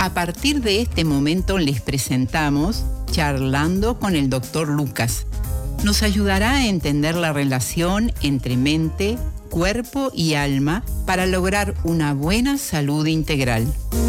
A partir de este momento les presentamos Charlando con el Dr. Lucas. Nos ayudará a entender la relación entre mente, cuerpo y alma para lograr una buena salud integral.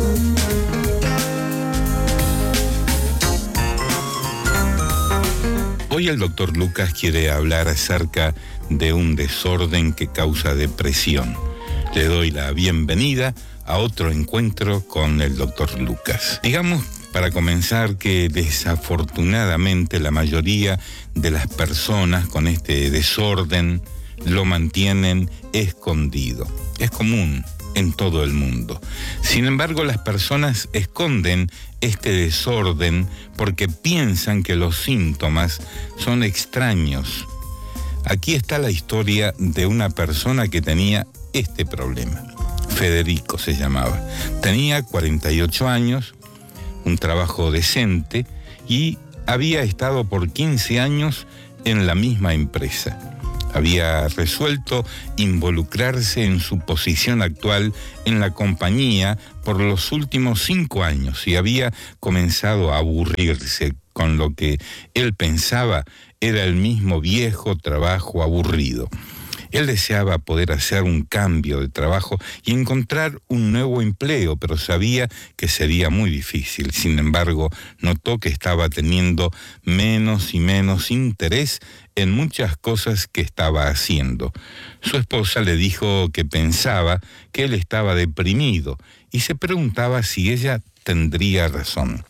Hoy el Dr. Lucas quiere hablar acerca de un desorden que causa depresión. Le doy la bienvenida a otro encuentro con el Dr. Lucas. Digamos, para comenzar, que desafortunadamente la mayoría de las personas con este desorden lo mantienen escondido. Es común en todo el mundo. Sin embargo, las personas esconden este desorden porque piensan que los síntomas son extraños. Aquí está la historia de una persona que tenía este problema. Federico se llamaba. Tenía 48 años, un trabajo decente y había estado por 15 años en la misma empresa. Había resuelto involucrarse en su posición actual en la compañía por los últimos 5 años y había comenzado a aburrirse con lo que él pensaba era el mismo viejo trabajo aburrido. Él deseaba poder hacer un cambio de trabajo y encontrar un nuevo empleo, pero sabía que sería muy difícil. Sin embargo, notó que estaba teniendo menos y menos interés en muchas cosas que estaba haciendo. Su esposa le dijo que pensaba que él estaba deprimido y se preguntaba si ella tendría razón.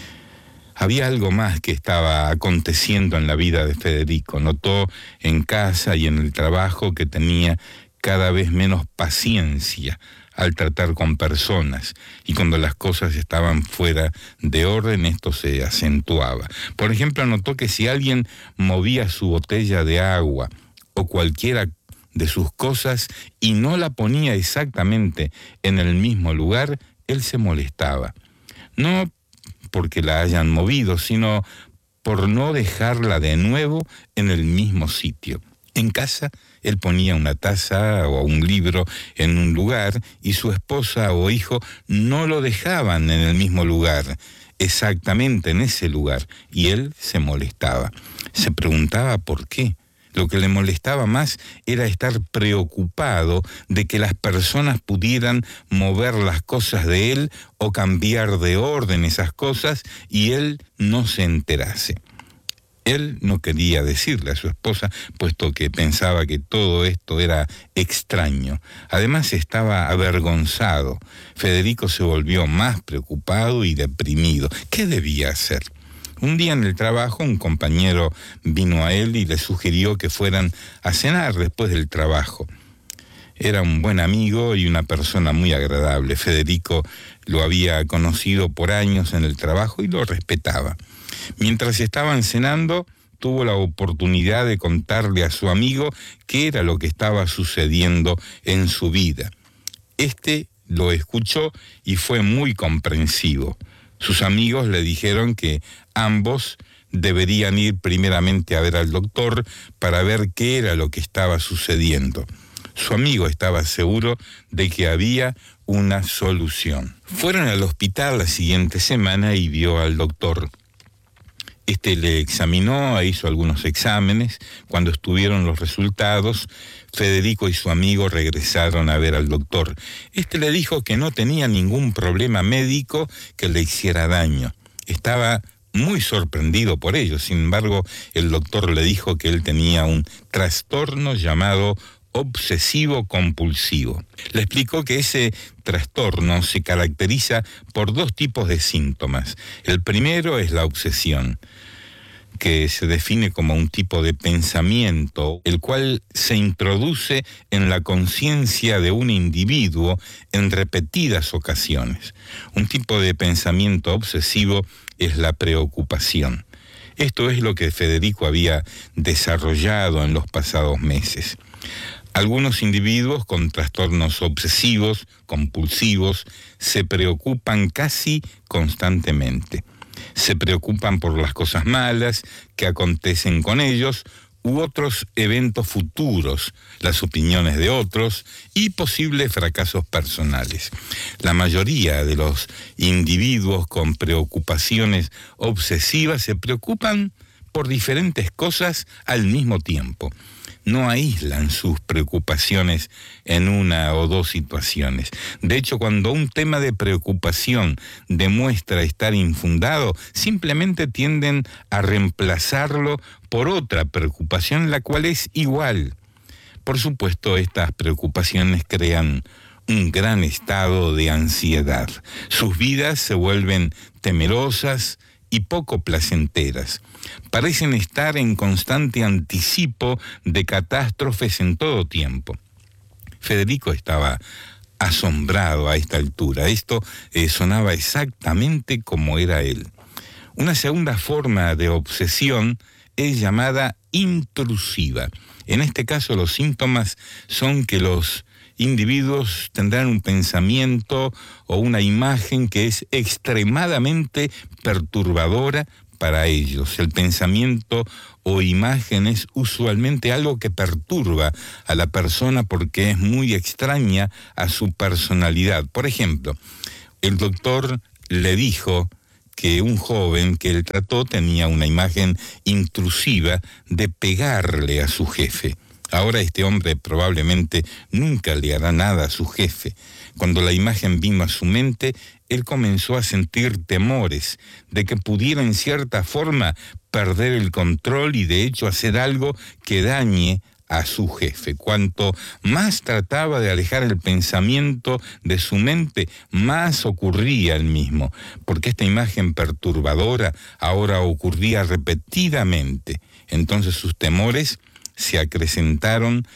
Había algo más que estaba aconteciendo en la vida de Federico. Notó en casa y en el trabajo que tenía cada vez menos paciencia al tratar con personas, y cuando las cosas estaban fuera de orden, esto se acentuaba. Por ejemplo, notó que si alguien movía su botella de agua o cualquiera de sus cosas y no la ponía exactamente en el mismo lugar, él se molestaba. No porque la hayan movido, sino por no dejarla de nuevo en el mismo sitio. En casa, él ponía una taza o un libro en un lugar y su esposa o hijo no lo dejaban en el mismo lugar, exactamente en ese lugar, y él se molestaba. Se preguntaba por qué. Lo que le molestaba más era estar preocupado de que las personas pudieran mover las cosas de él o cambiar de orden esas cosas y él no se enterase. Él no quería decirle a su esposa, puesto que pensaba que todo esto era extraño. Además estaba avergonzado. Federico se volvió más preocupado y deprimido. ¿Qué debía hacer? Un día en el trabajo, un compañero vino a él y le sugirió que fueran a cenar después del trabajo. Era un buen amigo y una persona muy agradable. Federico lo había conocido por años en el trabajo y lo respetaba. Mientras estaban cenando, tuvo la oportunidad de contarle a su amigo qué era lo que estaba sucediendo en su vida. Este lo escuchó y fue muy comprensivo. Sus amigos le dijeron que ambos deberían ir primeramente a ver al doctor para ver qué era lo que estaba sucediendo. Su amigo estaba seguro de que había una solución. Fueron al hospital la siguiente semana y vio al doctor. Este le examinó e hizo algunos exámenes. Cuando estuvieron los resultados, Federico y su amigo regresaron a ver al doctor. Este le dijo que no tenía ningún problema médico que le hiciera daño. Estaba muy sorprendido por ello. Sin embargo, el doctor le dijo que él tenía un trastorno llamado obsesivo-compulsivo. Le explicó que ese trastorno se caracteriza por 2 tipos de síntomas. El primero es la obsesión, que se define como un tipo de pensamiento, el cual se introduce en la conciencia de un individuo en repetidas ocasiones. Un tipo de pensamiento obsesivo es la preocupación. Esto es lo que Federico había desarrollado en los pasados meses. Algunos individuos con trastornos obsesivos, compulsivos, se preocupan casi constantemente. Se preocupan por las cosas malas que acontecen con ellos u otros eventos futuros, las opiniones de otros y posibles fracasos personales. La mayoría de los individuos con preocupaciones obsesivas se preocupan por diferentes cosas al mismo tiempo. No aíslan sus preocupaciones en una o dos situaciones. De hecho, cuando un tema de preocupación demuestra estar infundado, simplemente tienden a reemplazarlo por otra preocupación, la cual es igual. Por supuesto, estas preocupaciones crean un gran estado de ansiedad. Sus vidas se vuelven temerosas y poco placenteras. Parecen estar en constante anticipo de catástrofes en todo tiempo. Federico estaba asombrado a esta altura. Esto sonaba exactamente como era él. Una segunda forma de obsesión es llamada intrusiva. En este caso, los síntomas son que los individuos tendrán un pensamiento o una imagen que es extremadamente perturbadora para ellos. El pensamiento o imagen es usualmente algo que perturba a la persona porque es muy extraña a su personalidad. Por ejemplo, el doctor le dijo que un joven que él trató tenía una imagen intrusiva de pegarle a su jefe. Ahora este hombre probablemente nunca le hará nada a su jefe. Cuando la imagen vino a su mente, él comenzó a sentir temores de que pudiera en cierta forma perder el control y de hecho hacer algo que dañe a su jefe. Cuanto más trataba de alejar el pensamiento de su mente, más ocurría el mismo, porque esta imagen perturbadora ahora ocurría repetidamente. Entonces sus temores se acrecentaron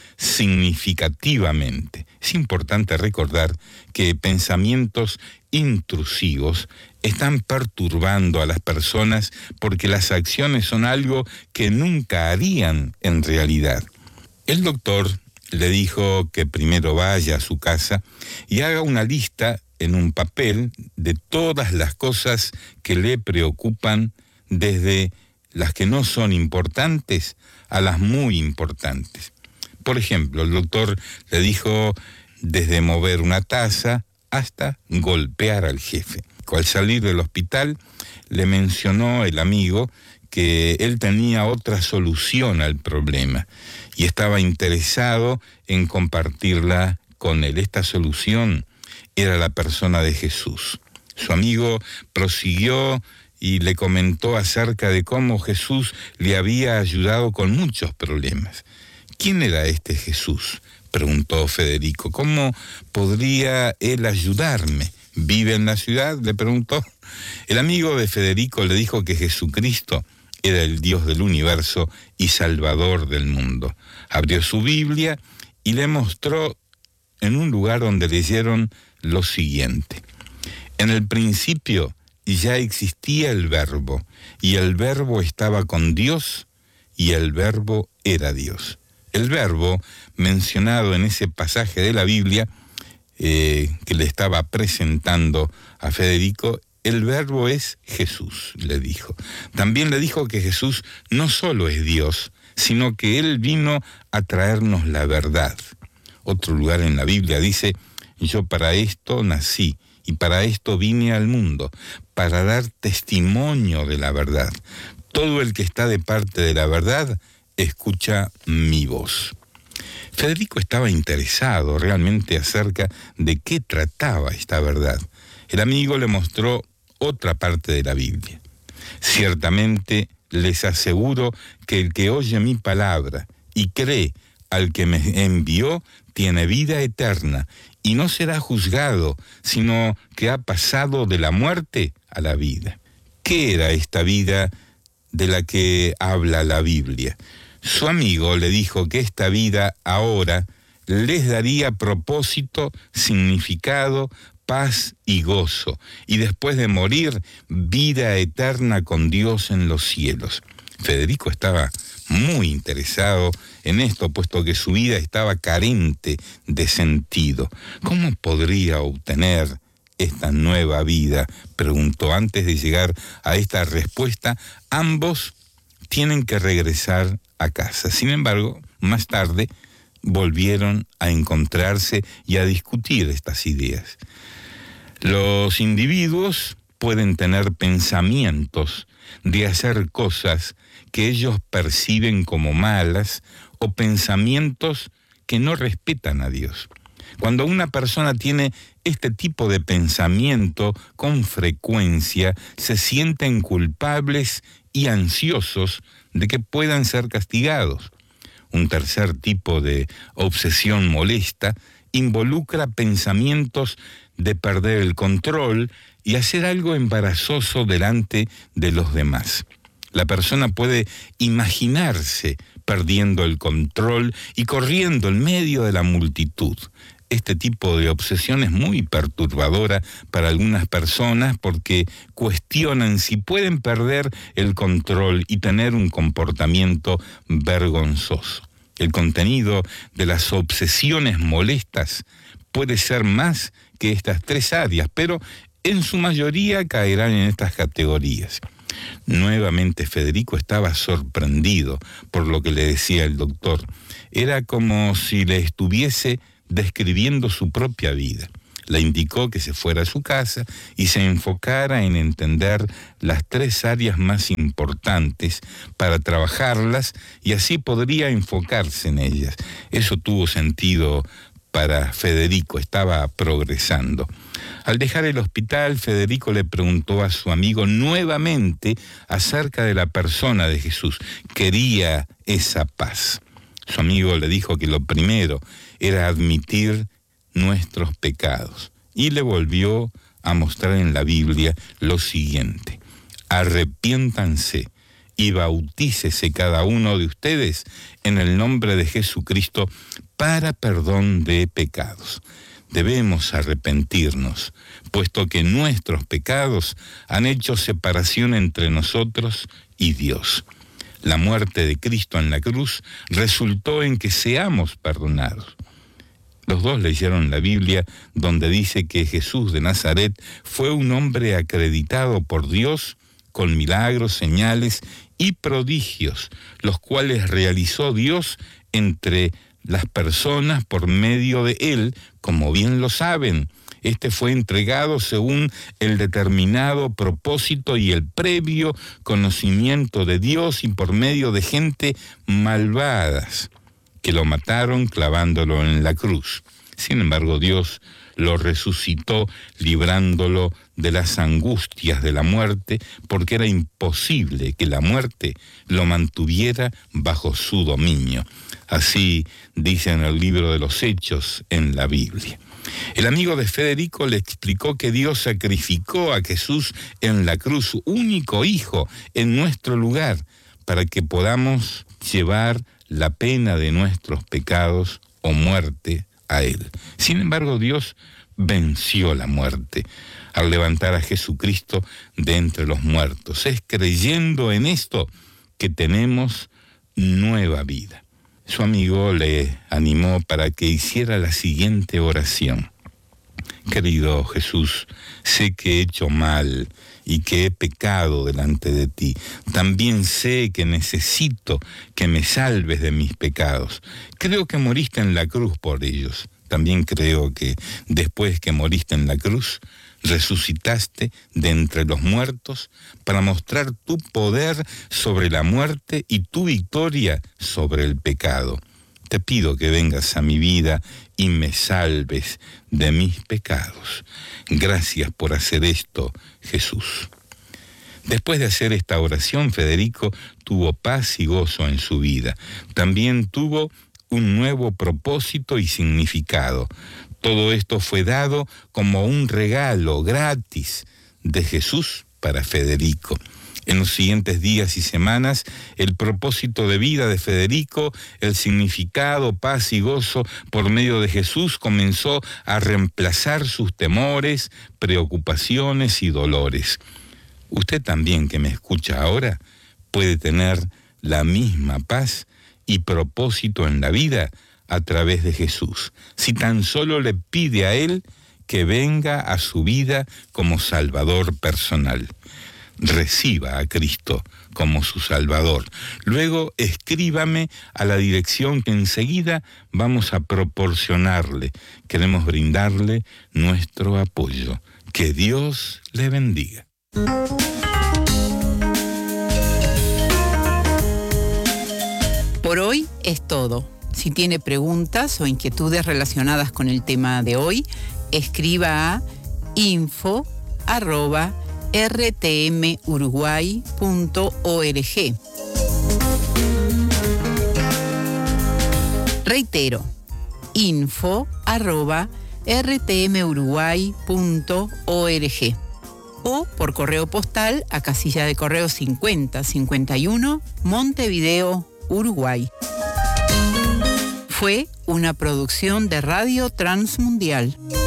significativamente. Es importante recordar que pensamientos intrusivos están perturbando a las personas porque las acciones son algo que nunca harían en realidad. El doctor le dijo que primero vaya a su casa y haga una lista en un papel de todas las cosas que le preocupan, desde las que no son importantes a las muy importantes. Por ejemplo, el doctor le dijo desde mover una taza hasta golpear al jefe. Al salir del hospital, le mencionó el amigo que él tenía otra solución al problema y estaba interesado en compartirla con él. Esta solución era la persona de Jesús. Su amigo prosiguió y le comentó acerca de cómo Jesús le había ayudado con muchos problemas. ¿Quién era este Jesús?, preguntó Federico. ¿Cómo podría él ayudarme? ¿Vive en la ciudad?, le preguntó. El amigo de Federico le dijo que Jesucristo era el Dios del universo y Salvador del mundo. Abrió su Biblia y le mostró en un lugar donde leyeron lo siguiente: en el principio ya existía el Verbo, y el Verbo estaba con Dios, y el Verbo era Dios. El Verbo mencionado en ese pasaje de la Biblia que le estaba presentando a Federico, el Verbo es Jesús, le dijo. También le dijo que Jesús no solo es Dios, sino que Él vino a traernos la verdad. Otro lugar en la Biblia dice: yo para esto nací, y para esto vine al mundo, para dar testimonio de la verdad. Todo el que está de parte de la verdad escucha mi voz. Federico estaba interesado realmente acerca de qué trataba esta verdad. El amigo le mostró otra parte de la Biblia. Ciertamente les aseguro que el que oye mi palabra y cree al que me envió tiene vida eterna y no será juzgado, sino que ha pasado de la muerte a la vida. ¿Qué era esta vida de la que habla la Biblia? Su amigo le dijo que esta vida ahora les daría propósito, significado, paz y gozo, y después de morir, vida eterna con Dios en los cielos. Federico estaba muy interesado en esto, puesto que su vida estaba carente de sentido. ¿Cómo podría obtener esta nueva vida?, preguntó. Antes de llegar a esta respuesta, ambos tienen que regresar a casa. Sin embargo, más tarde volvieron a encontrarse y a discutir estas ideas. Los individuos pueden tener pensamientos de hacer cosas que ellos perciben como malas o pensamientos que no respetan a Dios. Cuando una persona tiene este tipo de pensamiento con frecuencia, se sienten culpables y ansiosos de que puedan ser castigados. Un tercer tipo de obsesión molesta involucra pensamientos de perder el control y hacer algo embarazoso delante de los demás. La persona puede imaginarse perdiendo el control y corriendo en medio de la multitud. Este tipo de obsesión es muy perturbadora para algunas personas porque cuestionan si pueden perder el control y tener un comportamiento vergonzoso. El contenido de las obsesiones molestas puede ser más que estas tres áreas, pero en su mayoría caerán en estas categorías. Nuevamente Federico estaba sorprendido por lo que le decía el doctor. Era como si le estuviese describiendo su propia vida. Le indicó que se fuera a su casa y se enfocara en entender las tres áreas más importantes para trabajarlas y así podría enfocarse en ellas. Eso tuvo sentido para Federico, estaba progresando. Al dejar el hospital, Federico le preguntó a su amigo nuevamente acerca de la persona de Jesús. Quería esa paz. Su amigo le dijo que lo primero era admitir nuestros pecados y le volvió a mostrar en la Biblia lo siguiente: arrepiéntanse y bautícese cada uno de ustedes en el nombre de Jesucristo para perdón de pecados. Debemos arrepentirnos, puesto que nuestros pecados han hecho separación entre nosotros y Dios. La muerte de Cristo en la cruz resultó en que seamos perdonados. Los dos leyeron la Biblia, donde dice que Jesús de Nazaret fue un hombre acreditado por Dios con milagros, señales y prodigios, los cuales realizó Dios entre las personas por medio de él, como bien lo saben. Este fue entregado según el determinado propósito y el previo conocimiento de Dios y por medio de gente malvadas que lo mataron clavándolo en la cruz. Sin embargo, Dios lo resucitó librándolo de las angustias de la muerte, porque era imposible que la muerte lo mantuviera bajo su dominio. Así dice en el libro de los Hechos en la Biblia. El amigo de Federico le explicó que Dios sacrificó a Jesús en la cruz, su único hijo, en nuestro lugar, para que podamos llevar la pena de nuestros pecados o muerte a él. Sin embargo, Dios venció la muerte al levantar a Jesucristo de entre los muertos. Es creyendo en esto que tenemos nueva vida. Su amigo le animó para que hiciera la siguiente oración: querido Jesús, sé que he hecho mal y que he pecado delante de ti. También sé que necesito que me salves de mis pecados. Creo que moriste en la cruz por ellos. También creo que después que moriste en la cruz, resucitaste de entre los muertos para mostrar tu poder sobre la muerte y tu victoria sobre el pecado. Te pido que vengas a mi vida y me salves de mis pecados. Gracias por hacer esto, Jesús. Después de hacer esta oración, Federico tuvo paz y gozo en su vida. También tuvo un nuevo propósito y significado. Todo esto fue dado como un regalo gratis de Jesús para Federico. En los siguientes días y semanas, el propósito de vida de Federico, el significado, paz y gozo por medio de Jesús comenzó a reemplazar sus temores, preocupaciones y dolores. Usted también, que me escucha ahora, puede tener la misma paz y propósito en la vida a través de Jesús, si tan solo le pide a Él que venga a su vida como Salvador personal. reciba a Cristo como su Salvador. Luego escríbame a la dirección que enseguida vamos a proporcionarle. Queremos brindarle nuestro apoyo. Que Dios le bendiga. Por hoy es todo. Si tiene preguntas o inquietudes relacionadas con el tema de hoy, escriba a info@rtmuruguay.org. Reitero, info@rtmuruguay.org o por correo postal a casilla de correo 5051, Montevideo, Uruguay. Fue una producción de Radio Transmundial.